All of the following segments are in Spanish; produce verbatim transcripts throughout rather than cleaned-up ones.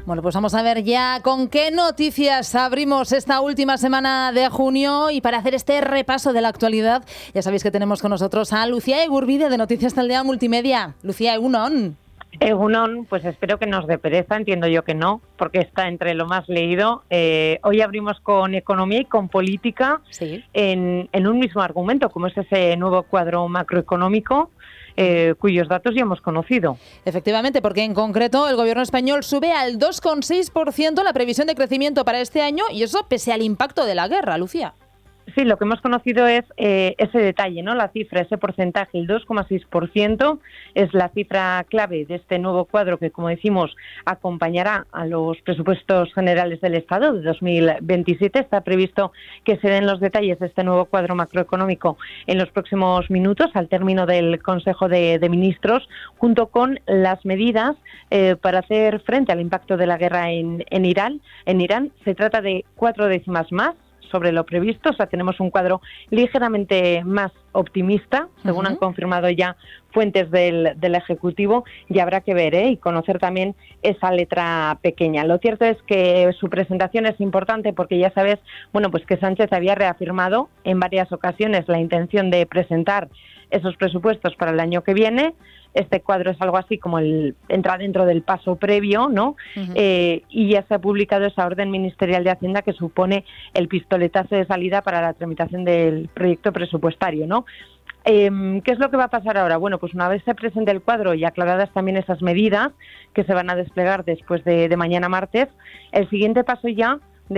Bueno, pues vamos a ver ya con qué noticias abrimos esta última semana de junio, y para hacer este repaso de la actualidad ya sabéis que tenemos con nosotros a Lucía Egurbide de Noticias Taldea Multimedia. Lucía, egunon. Egunon, pues espero que nos dé pereza, entiendo yo que no, porque está entre lo más leído. Eh, hoy abrimos con economía y con política, sí. en, en un mismo argumento, como es ese nuevo cuadro macroeconómico, Eh, cuyos datos ya hemos conocido. Efectivamente, porque en concreto el gobierno español sube al dos coma seis por ciento la previsión de crecimiento para este año, y eso pese al impacto de la guerra, Lucía. Sí, lo que hemos conocido es eh, ese detalle, ¿no? La cifra, ese porcentaje, el dos coma seis por ciento, es la cifra clave de este nuevo cuadro que, como decimos, acompañará a los presupuestos generales del Estado de dos mil veintisiete. Está previsto que se den los detalles de este nuevo cuadro macroeconómico en los próximos minutos, al término del Consejo de, de Ministros, junto con las medidas eh, para hacer frente al impacto de la guerra en, en Irán. En Irán se trata de cuatro décimas más sobre lo previsto, o sea, tenemos un cuadro ligeramente más optimista, según uh-huh. han confirmado ya fuentes del, del Ejecutivo, y habrá que ver ¿eh? y conocer también esa letra pequeña. Lo cierto es que su presentación es importante porque ya sabes, bueno, pues que Sánchez había reafirmado en varias ocasiones la intención de presentar esos presupuestos para el año que viene. Este cuadro es algo así como el entra dentro del paso previo, ¿no? Uh-huh. Eh, y ya se ha publicado esa orden ministerial de Hacienda que supone el pistoletazo de salida para la tramitación del proyecto presupuestario, ¿no? Eh, ¿Qué es lo que va a pasar ahora? Bueno, pues una vez se presente el cuadro y aclaradas también esas medidas que se van a desplegar después de, de mañana martes, el siguiente paso ya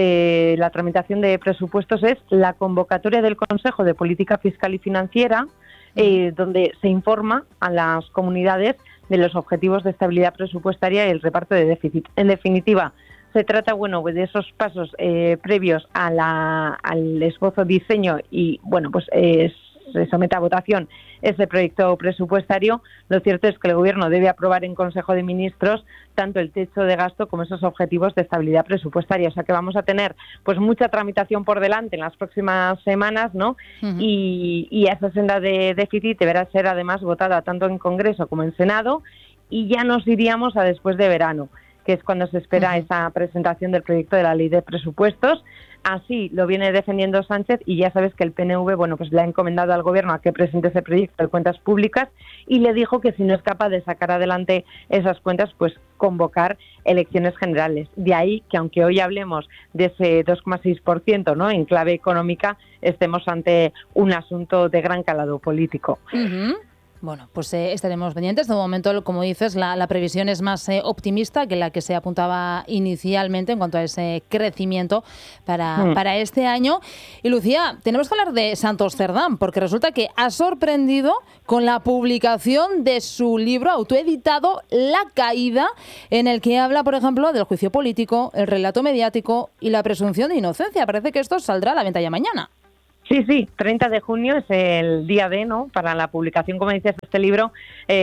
de la tramitación de presupuestos es la convocatoria del Consejo de Política Fiscal y Financiera, Eh, donde se informa a las comunidades de los objetivos de estabilidad presupuestaria y el reparto de déficit. En definitiva, se trata, bueno, de esos pasos eh, previos a la, al esbozo diseño y, bueno, pues eh, se somete a votación ese proyecto presupuestario. Lo cierto es que el Gobierno debe aprobar en Consejo de Ministros tanto el techo de gasto como esos objetivos de estabilidad presupuestaria. O sea que vamos a tener pues mucha tramitación por delante en las próximas semanas, ¿no? Uh-huh. Y, y esa senda de déficit deberá ser además votada tanto en Congreso como en Senado, y ya nos iríamos a después de verano, que es cuando se espera uh-huh. esa presentación del proyecto de la ley de presupuestos. Así lo viene defendiendo Sánchez, y ya sabes que el P N V, bueno, pues le ha encomendado al Gobierno a que presente ese proyecto de cuentas públicas, y le dijo que si no es capaz de sacar adelante esas cuentas, pues convocar elecciones generales. De ahí que, aunque hoy hablemos de ese dos coma seis por ciento, ¿no?, en clave económica, estemos ante un asunto de gran calado político. Uh-huh. Bueno, pues eh, estaremos pendientes. De momento, como dices, la, la previsión es más eh, optimista que la que se apuntaba inicialmente en cuanto a ese crecimiento para, mm. para este año. Y Lucía, tenemos que hablar de Santos Cerdán, porque resulta que ha sorprendido con la publicación de su libro autoeditado La Caída, en el que habla, por ejemplo, del juicio político, el relato mediático y la presunción de inocencia. Parece que esto saldrá a la venta ya mañana. Sí, sí, treinta de junio es el día D, ¿no?, para la publicación, como dices, este libro.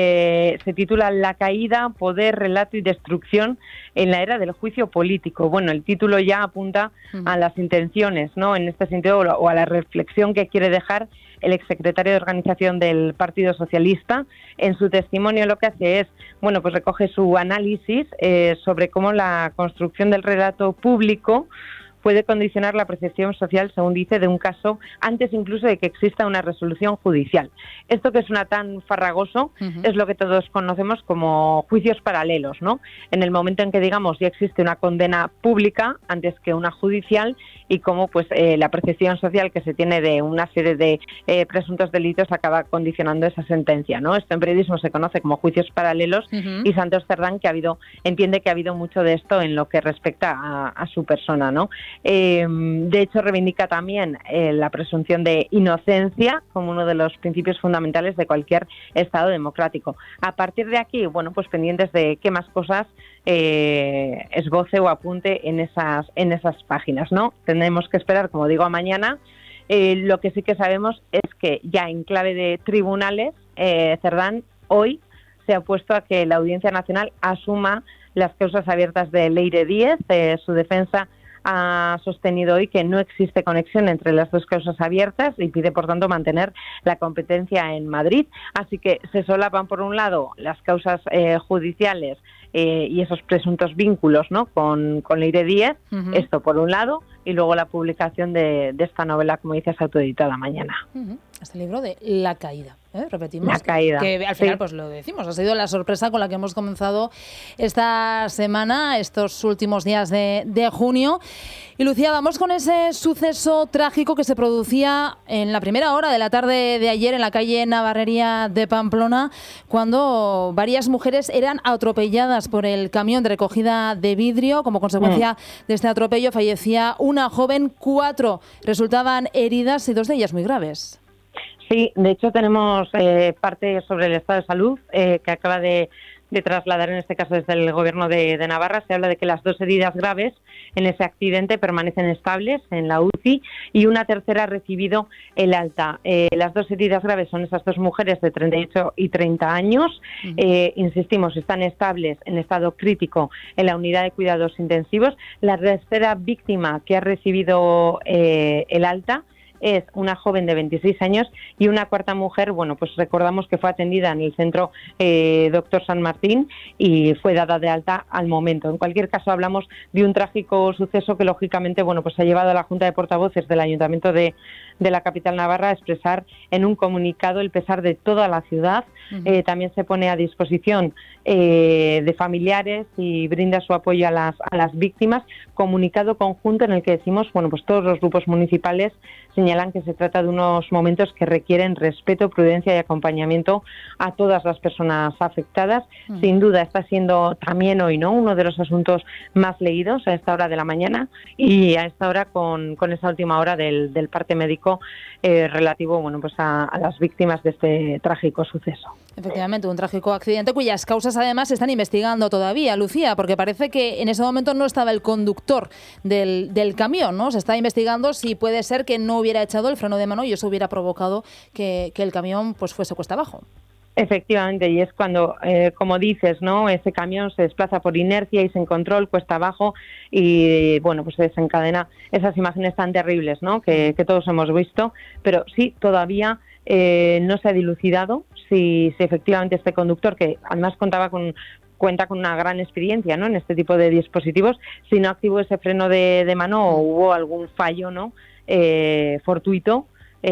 Eh, se titula La Caída, Poder, Relato y Destrucción en la Era del Juicio Político. Bueno, el título ya apunta uh-huh. a las intenciones, ¿no?, en este sentido, o a la reflexión que quiere dejar el exsecretario de Organización del Partido Socialista. En su testimonio lo que hace es, bueno, pues recoge su análisis eh, sobre cómo la construcción del relato público puede condicionar la percepción social, según dice, de un caso antes incluso de que exista una resolución judicial. Esto que suena tan farragoso uh-huh. es lo que todos conocemos como juicios paralelos, ¿no? En el momento en que, digamos, ya existe una condena pública antes que una judicial, y cómo pues eh, la percepción social que se tiene de una serie de eh, presuntos delitos acaba condicionando esa sentencia, ¿no? Esto en periodismo se conoce como juicios paralelos uh-huh. y Santos Cerdán que ha habido entiende que ha habido mucho de esto en lo que respecta a, a su persona, ¿no? Eh, de hecho, reivindica también eh, la presunción de inocencia como uno de los principios fundamentales de cualquier Estado democrático. A partir de aquí, bueno, pues pendientes de qué más cosas eh, esboce o apunte en esas en esas páginas, ¿no? Tenemos que esperar, como digo, a mañana. Eh, lo que sí que sabemos es que ya en clave de tribunales, eh, Cerdán hoy se ha opuesto a que la Audiencia Nacional asuma las causas abiertas de Leire Díez. Eh, su defensa ha sostenido hoy que no existe conexión entre las dos causas abiertas y pide, por tanto, mantener la competencia en Madrid. Así que se solapan, por un lado, las causas eh, judiciales eh, y esos presuntos vínculos, ¿no?, con, con Leire Díez, uh-huh. Esto por un lado, y luego la publicación de, de esta novela, como dices, autoeditada mañana. Uh-huh. Este libro de La Caída, ¿eh? Repetimos. La Caída. Que, que al final, sí. pues lo decimos, ha sido la sorpresa con la que hemos comenzado esta semana, estos últimos días de, de junio. Y Lucía, vamos con ese suceso trágico que se producía en la primera hora de la tarde de ayer en la calle Navarrería de Pamplona, cuando varias mujeres eran atropelladas por el camión de recogida de vidrio. Como consecuencia mm. de este atropello fallecía una joven, cuatro resultaban heridas y dos de ellas muy graves. Sí, de hecho tenemos eh, parte sobre el estado de salud eh, que acaba de, de trasladar, en este caso desde el Gobierno de, de Navarra. Se habla de que las dos heridas graves en ese accidente permanecen estables en la U C I y una tercera ha recibido el alta. Eh, las dos heridas graves son esas dos mujeres de treinta y ocho y treinta años. Uh-huh. Eh, insistimos, están estables en estado crítico en la unidad de cuidados intensivos. La tercera víctima que ha recibido eh, el alta es una joven de veintiséis años y una cuarta mujer, bueno, pues recordamos que fue atendida en el centro eh, Doctor San Martín y fue dada de alta al momento. En cualquier caso, hablamos de un trágico suceso que, lógicamente, bueno, pues ha llevado a la Junta de Portavoces del Ayuntamiento de, de la capital navarra a expresar en un comunicado el pesar de toda la ciudad. Uh-huh. Eh, también se pone a disposición eh, de familiares y brinda su apoyo a las, a las víctimas. Comunicado conjunto en el que decimos, bueno, pues todos los grupos municipales señalan que se trata de unos momentos que requieren respeto, prudencia y acompañamiento a todas las personas afectadas. Mm. Sin duda está siendo también hoy, ¿no?, uno de los asuntos más leídos a esta hora de la mañana y a esta hora con, con esa última hora del, del parte médico eh, relativo, bueno, pues a, a las víctimas de este trágico suceso. Efectivamente, un trágico accidente cuyas causas además se están investigando todavía, Lucía, porque parece que en ese momento no estaba el conductor del, del camión, ¿no? Se está investigando si puede ser que no hubiera echado el freno de mano y eso hubiera provocado que, que el camión pues fuese cuesta abajo. Efectivamente, y es cuando, eh, como dices, ¿no?, ese camión se desplaza por inercia y sin control, cuesta abajo y, bueno, pues se desencadena esas imágenes tan terribles, ¿no?, que, que todos hemos visto, pero sí, todavía eh, no se ha dilucidado si, si efectivamente este conductor, que además contaba con cuenta con una gran experiencia, ¿no?, en este tipo de dispositivos, si no activó ese freno de, de mano o hubo algún fallo, ¿no?, eh, fortuito,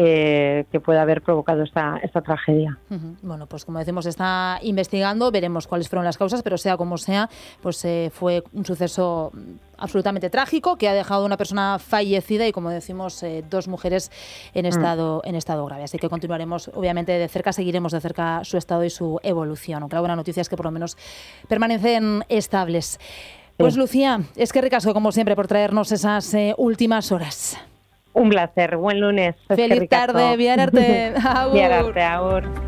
Eh, que pueda haber provocado esta, esta tragedia. Uh-huh. Bueno, pues como decimos, está investigando, veremos cuáles fueron las causas, pero sea como sea, pues eh, fue un suceso absolutamente trágico que ha dejado una persona fallecida y, como decimos, eh, dos mujeres en estado, mm. en estado grave. Así que continuaremos, obviamente, de cerca, seguiremos de cerca su estado y su evolución, aunque la buena noticia es que por lo menos permanecen estables. Pues sí. Lucía, es que ricasco, como siempre, por traernos esas eh, últimas horas. Un placer, buen lunes. Feliz tarde, bien arte. Agur. Bien arte, agur.